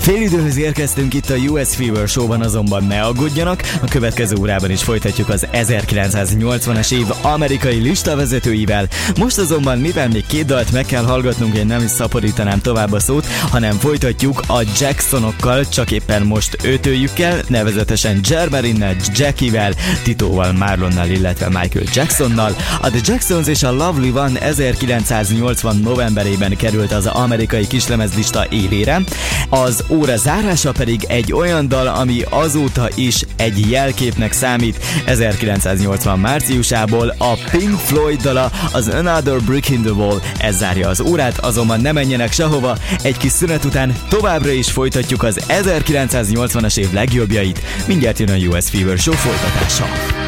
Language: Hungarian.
Félidőhöz érkeztünk itt a US Fever Show-ban, azonban ne aggódjanak, a következő órában is folytatjuk az 1980-as év amerikai listavezetőivel. Most azonban, mivel még 2 dalt meg kell hallgatnunk, én nem is szaporítanám tovább a szót, hanem folytatjuk a Jacksonokkal, csak éppen most ötőjükkel, nevezetesen Jermerinnel, Jackie-vel, Titóval, Marlonnal, illetve Michael Jacksonnal. A The Jacksons és a Lovely One 1980 novemberében került az amerikai kislemezlista élére. Az óra zárása pedig egy olyan dal, ami azóta is egy jelképnek számít. 1980 márciusából a Pink Floyd dala, az Another Brick in the Wall, ez zárja az órát, azonban ne menjenek sehova, egy kis szünet után továbbra is folytatjuk az 1980-as év legjobbjait. Mindjárt jön a US Fever Show folytatása.